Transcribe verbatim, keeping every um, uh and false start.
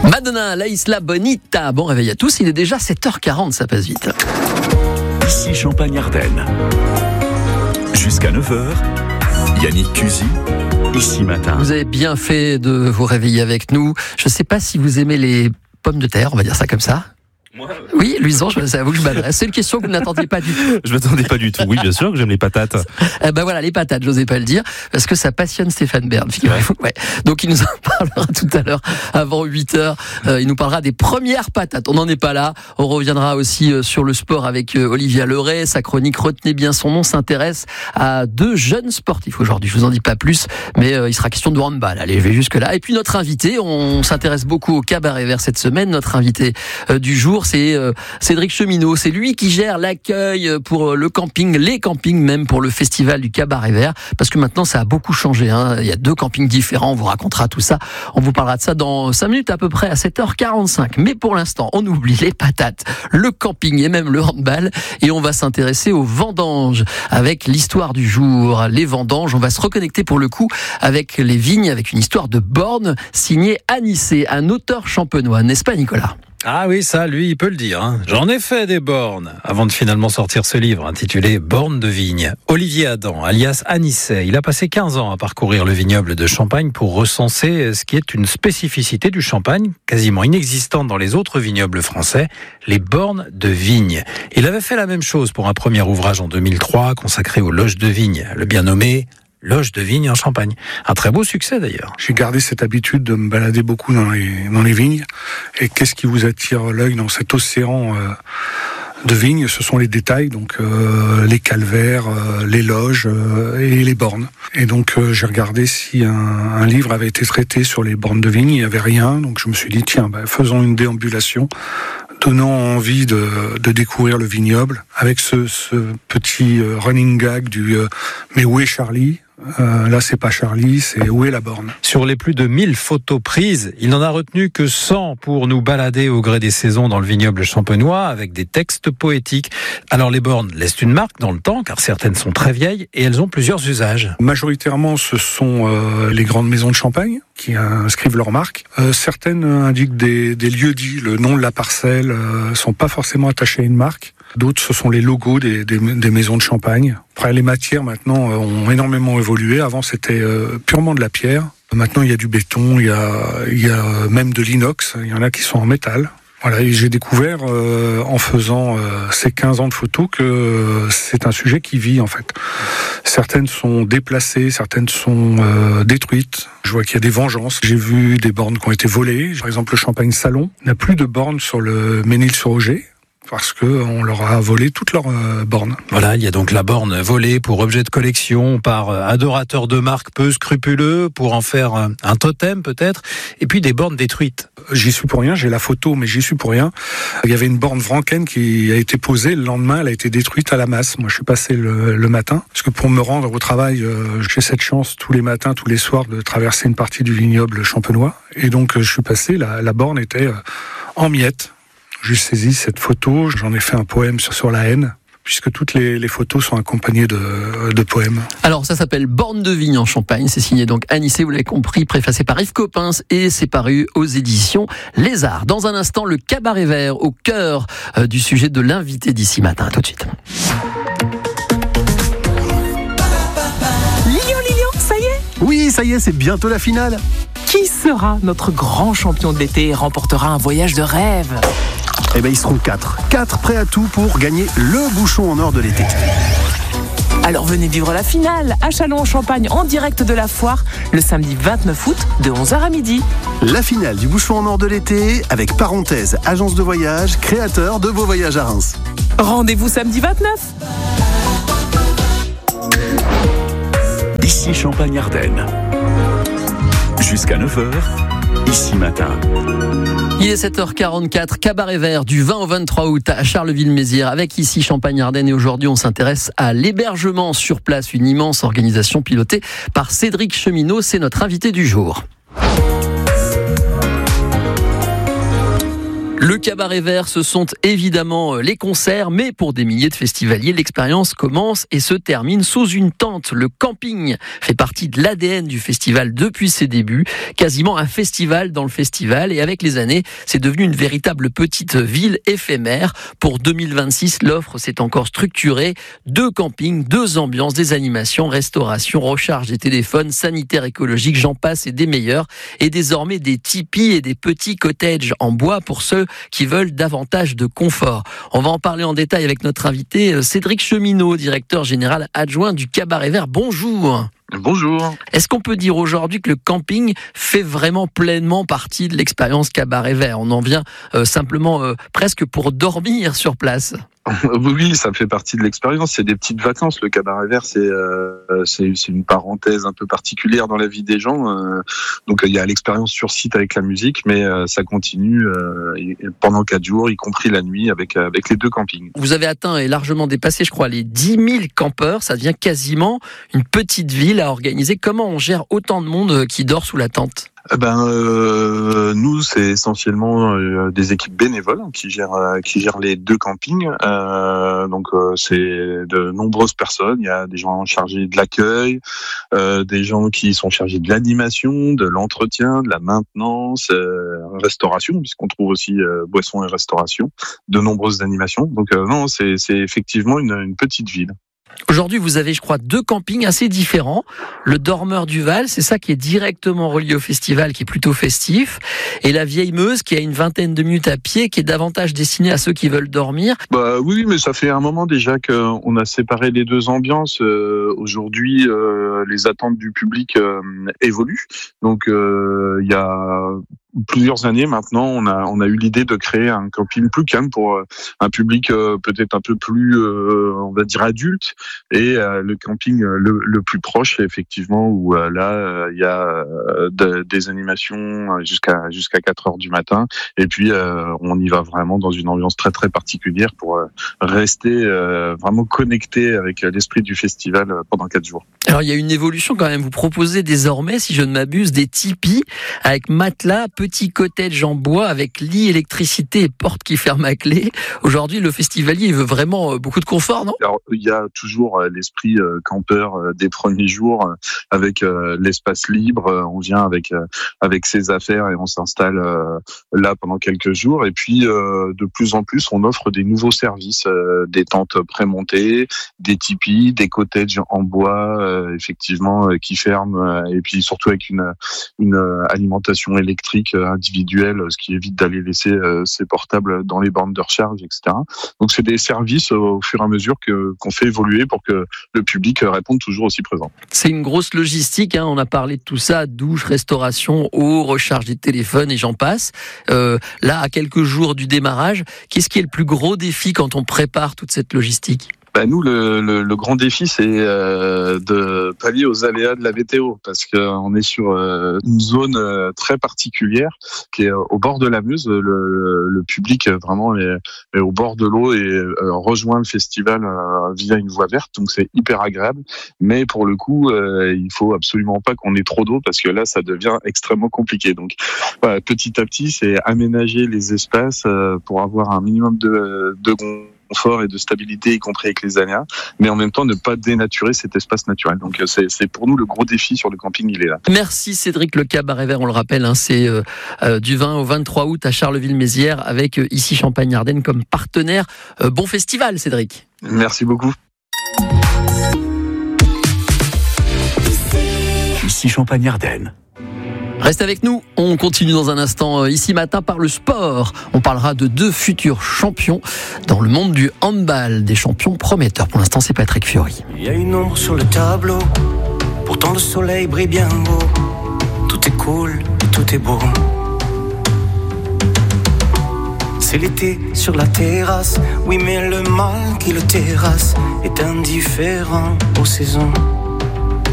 Madonna, La Isla Bonita. Bon réveil à tous, il est déjà sept heures quarante, ça passe vite. Ici Champagne-Ardenne. Jusqu'à neuf heures, Yannick Cusy, Ici Matin. Vous avez bien fait de vous réveiller avec nous. Je ne sais pas si vous aimez les pommes de terre, on va dire ça comme ça. Moi, oui, Luisan, c'est à vous que je m'adresse. C'est une question que vous n'attendiez pas du tout. Je m'attendais pas du tout. Oui, bien sûr que j'aime les patates. Eh ben voilà, les patates, j'osais pas le dire, parce que ça passionne Stéphane Bern. Figurez-vous. Ouais. Donc il nous en parlera tout à l'heure, avant huit heures. Euh, il nous parlera des premières patates. On n'en est pas là. On reviendra aussi euh, sur le sport avec euh, Olivia Leray. Sa chronique, retenez bien son nom, s'intéresse à deux jeunes sportifs aujourd'hui. Je vous en dis pas plus, mais euh, il sera question de handball. Allez, je vais jusque là. Et puis notre invité, on s'intéresse beaucoup au cabaret vert cette semaine. Notre invité euh, du jour, c'est euh, Cédric Cheminot. C'est lui qui gère l'accueil pour le camping, les campings même pour le festival du cabaret vert, parce que maintenant ça a beaucoup changé, hein. Il y a deux campings différents, on vous racontera tout ça, on vous parlera de ça dans cinq minutes à peu près, à sept heures quarante-cinq. Mais pour l'instant, on oublie les patates, le camping et même le handball, et on va s'intéresser aux vendanges avec l'histoire du jour. Les vendanges, on va se reconnecter pour le coup avec les vignes, avec une histoire de borne signée Anicet, un auteur champenois, n'est-ce pas Nicolas ? Ah oui, ça, lui, il peut le dire. Hein. J'en ai fait des bornes, avant de finalement sortir ce livre intitulé Bornes de vigne. Olivier Adam, alias Anicet, il a passé quinze ans à parcourir le vignoble de Champagne pour recenser ce qui est une spécificité du Champagne, quasiment inexistante dans les autres vignobles français, les bornes de vigne. Il avait fait la même chose pour un premier ouvrage en deux mille trois, consacré aux loges de vigne, le bien nommé Loge de vigne en Champagne. Un très beau succès d'ailleurs. J'ai gardé cette habitude de me balader beaucoup dans les, dans les vignes. Et qu'est-ce qui vous attire l'œil dans cet océan euh, de vignes ? Ce sont les détails, donc euh, les calvaires, euh, les loges euh, et les bornes. Et donc euh, j'ai regardé si un, un livre avait été traité sur les bornes de vignes. Il n'y avait rien, donc je me suis dit tiens, bah, faisons une déambulation, donnant envie de, de découvrir le vignoble avec ce, ce petit euh, running gag du euh, mais où est Charlie ? Euh, là, c'est pas Charlie, c'est où est la borne ? Sur les plus de mille photos prises, il n'en a retenu que cent pour nous balader au gré des saisons dans le vignoble champenois avec des textes poétiques. Alors les bornes laissent une marque dans le temps, car certaines sont très vieilles et elles ont plusieurs usages. Majoritairement, ce sont euh, les grandes maisons de Champagne qui inscrivent leur marque. Euh, certaines indiquent des, des lieux-dits, le nom de la parcelle, euh, sont pas forcément attachés à une marque. D'autres, ce sont les logos des, des, des maisons de Champagne. Après, les matières, maintenant, ont énormément évolué. Avant, c'était euh, purement de la pierre. Maintenant, il y a du béton, il y a, il y a même de l'inox. Il y en a qui sont en métal. Voilà, et j'ai découvert, euh, en faisant euh, ces quinze ans de photos, que euh, c'est un sujet qui vit, en fait. Certaines sont déplacées, certaines sont euh, détruites. Je vois qu'il y a des vengeances. J'ai vu des bornes qui ont été volées. Par exemple, le Champagne Salon n'a plus de bornes sur le Ménil-sur-Oger, parce qu'on leur a volé toutes leurs euh, bornes. Voilà, il y a donc la borne volée pour objet de collection par adorateurs de marques peu scrupuleux, pour en faire un, un totem peut-être, et puis des bornes détruites. J'y suis pour rien, j'ai la photo, mais j'y suis pour rien. Il y avait une borne Franken qui a été posée, le lendemain, elle a été détruite à la masse. Moi, je suis passé le, le matin, parce que pour me rendre au travail, euh, j'ai cette chance tous les matins, tous les soirs, de traverser une partie du vignoble champenois. Et donc, je suis passé, la, la borne était euh, en miettes. J'ai saisi cette photo, j'en ai fait un poème sur, sur la haine, puisque toutes les, les photos sont accompagnées de, de poèmes. Alors ça s'appelle Borne de vigne en Champagne, c'est signé donc Anicet, vous l'avez compris, préfacé par Yves Coppens, et c'est paru aux éditions Lézard. Dans un instant, le cabaret vert au cœur euh, du sujet de l'invité d'ici matin. À tout de suite. Lilian, Lilian, ça y est ? Oui, ça y est, c'est bientôt la finale. Qui sera notre grand champion de l'été et remportera un voyage de rêve ? Eh ben, ils seront quatre. Quatre prêts à tout pour gagner le bouchon en or de l'été. Alors venez vivre la finale à Châlons-en-Champagne en direct de la foire le samedi vingt-neuf août de onze heures à midi. La finale du bouchon en or de l'été avec Parenthèse, agence de voyage, créateur de vos voyages à Reims. Rendez-vous samedi vingt-neuf. Ici Champagne-Ardenne. Jusqu'à neuf heures, Ici Matin. Il est sept heures quarante-quatre, cabaret vert du vingt au vingt-trois août à Charleville-Mézières avec ici Champagne-Ardenne, et aujourd'hui on s'intéresse à l'hébergement sur place, une immense organisation pilotée par Cédric Cheminot, c'est notre invité du jour. Le cabaret vert, ce sont évidemment les concerts, mais pour des milliers de festivaliers, l'expérience commence et se termine sous une tente. Le camping fait partie de l'A D N du festival depuis ses débuts, quasiment un festival dans le festival, et avec les années, c'est devenu une véritable petite ville éphémère. Pour deux mille vingt-six, l'offre s'est encore structurée. Deux campings, deux ambiances, des animations, restauration, recharge des téléphones, sanitaire, écologique, j'en passe et des meilleurs. Et désormais des tipis et des petits cottages en bois pour ceux qui veulent davantage de confort. On va en parler en détail avec notre invité Cédric Cheminot, directeur général adjoint du Cabaret Vert. Bonjour. Bonjour. Est-ce qu'on peut dire aujourd'hui que le camping fait vraiment pleinement partie de l'expérience Cabaret Vert ? On en vient euh, simplement euh, presque pour dormir sur place. Oui, ça fait partie de l'expérience. C'est des petites vacances. Le Cabaret Vert, c'est euh, c'est, c'est une parenthèse un peu particulière dans la vie des gens. Euh, donc il y a l'expérience sur site avec la musique, mais euh, ça continue euh, pendant quatre jours, y compris la nuit avec avec les deux campings. Vous avez atteint et largement dépassé, je crois, les dix mille campeurs. Ça devient quasiment une petite ville à organiser. Comment on gère autant de monde qui dort sous la tente ? Ben euh, nous, c'est essentiellement euh, des équipes bénévoles qui gèrent euh, qui gèrent les deux campings. Euh, donc euh, c'est de nombreuses personnes. Il y a des gens chargés de l'accueil, euh, des gens qui sont chargés de l'animation, de l'entretien, de la maintenance, euh, restauration, puisqu'on trouve aussi euh, boissons et restauration, de nombreuses animations. Donc euh, non, c'est c'est effectivement une, une petite ville. Aujourd'hui, vous avez, je crois, deux campings assez différents. Le Dormeur du Val, c'est ça qui est directement relié au festival, qui est plutôt festif. Et la Vieille Meuse, qui a une vingtaine de minutes à pied, qui est davantage destinée à ceux qui veulent dormir. Bah oui, mais ça fait un moment déjà qu'on a séparé les deux ambiances. Euh, aujourd'hui, euh, les attentes du public euh, évoluent. Donc, il euh, y a... plusieurs années maintenant, on a on a eu l'idée de créer un camping plus calme pour euh, un public euh, peut-être un peu plus, euh, on va dire adulte, et euh, le camping euh, le, le plus proche, effectivement, où euh, là il euh, y a euh, de, des animations jusqu'à jusqu'à quatre heures du matin, et puis euh, on y va vraiment dans une ambiance très très particulière pour euh, rester euh, vraiment connecté avec l'esprit du festival euh, pendant quatre jours. Alors il y a une évolution quand même. Vous proposez désormais, si je ne m'abuse, des tipis avec matelas, petit cottage en bois avec lit, électricité et porte qui ferme à clé. Aujourd'hui, le festivalier veut vraiment beaucoup de confort, non ? Alors, il y a toujours l'esprit campeur des premiers jours avec l'espace libre. On vient avec avec ses affaires et on s'installe là pendant quelques jours. Et puis, de plus en plus, on offre des nouveaux services, des tentes prémontées, des tipis, des cottages en bois, effectivement, qui ferment, et puis surtout avec une une alimentation électrique individuelle, ce qui évite d'aller laisser euh, ses portables dans les bornes de recharge, et cetera. Donc c'est des services euh, au fur et à mesure que qu'on fait évoluer pour que le public euh, réponde toujours aussi présent. C'est une grosse logistique, hein. On a parlé de tout ça, douche, restauration, eau, recharge des téléphones et j'en passe. Euh, là, à quelques jours du démarrage, qu'est-ce qui est le plus gros défi quand on prépare toute cette logistique ? Bah nous, le, le, le grand défi, c'est euh, de pallier aux aléas de la météo, parce qu'on est sur euh, une zone euh, très particulière qui est au bord de la Meuse. Le, le public vraiment est, est au bord de l'eau et euh, rejoint le festival euh, via une voie verte, donc c'est hyper agréable. Mais pour le coup, euh, il faut absolument pas qu'on ait trop d'eau, parce que là, ça devient extrêmement compliqué. Donc, voilà, petit à petit, c'est aménager les espaces euh, pour avoir un minimum de, de confort et de stabilité, y compris avec les aléas, mais en même temps ne pas dénaturer cet espace naturel. Donc c'est, c'est pour nous le gros défi sur le camping, il est là. Merci Cédric. Le Cabaret Vert, on le rappelle, hein, c'est euh, euh, du vingt au vingt-trois août à Charleville-Mézières avec euh, ici Champagne-Ardenne comme partenaire. Euh, bon festival Cédric. Merci beaucoup. Ici Champagne-Ardenne. Reste avec nous, on continue dans un instant ici matin par le sport. On parlera de deux futurs champions dans le monde du handball, des champions prometteurs. Pour l'instant, c'est Patrick Fiori. Il y a une ombre sur le tableau, pourtant le soleil brille bien haut. Tout est cool, tout est beau. C'est l'été sur la terrasse, oui mais le mal qui le terrasse est indifférent aux saisons.